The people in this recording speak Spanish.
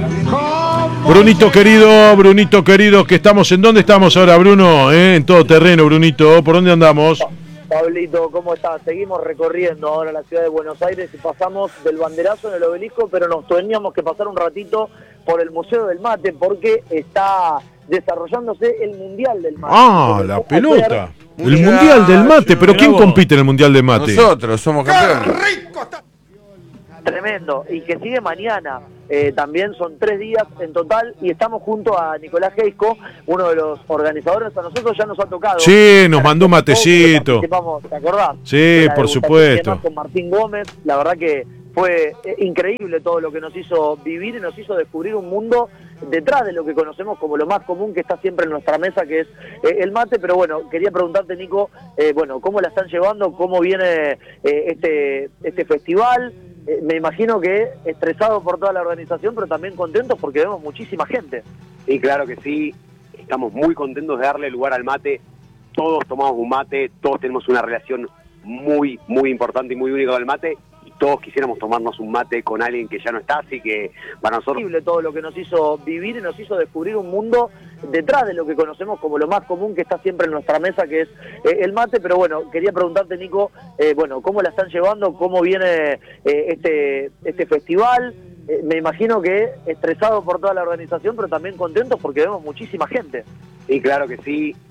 Brunito querido, que estamos, ¿en dónde estamos ahora, Bruno? En todo terreno, Brunito, ¿por dónde andamos? Pablito, ¿cómo estás? Seguimos recorriendo ahora la ciudad de Buenos Aires y pasamos del banderazo en el Obelisco, pero nos teníamos que pasar un ratito por el Museo del Mate porque está desarrollándose el Mundial del Mate. Ah, la pelota. El Mundial del Mate, pero ¿quién compite en el Mundial del Mate? Nosotros somos campeones. Tremendo, y que sigue mañana. También son 3 días en total y estamos junto a Nicolás Geisco, uno de los organizadores. A nosotros ya nos ha tocado. Sí, nos mandó un matecito. ¿Te acordás? Sí, por supuesto. Con Martín Gómez, la verdad que fue increíble todo lo que nos hizo vivir y nos hizo descubrir un mundo detrás de lo que conocemos como lo más común que está siempre en nuestra mesa, que es el mate. Pero bueno, quería preguntarte, Nico, ¿cómo la están llevando? ¿Cómo viene este festival? Me imagino que estresado por toda la organización, pero también contentos porque vemos muchísima gente. Y claro que sí, estamos muy contentos de darle lugar al mate. Todos tomamos un mate, todos tenemos una relación muy, muy importante y muy única con el mate. Y todos quisiéramos tomarnos un mate con alguien que ya no está, así que para nosotros... Todo lo que nos hizo vivir y nos hizo descubrir un mundo detrás de lo que conocemos como lo más común que está siempre en nuestra mesa, que es el mate. Pero bueno, quería preguntarte, Nico, ¿cómo la están llevando? ¿Cómo viene este festival? Me imagino que estresado por toda la organización, pero también contentos porque vemos muchísima gente. Y claro que sí,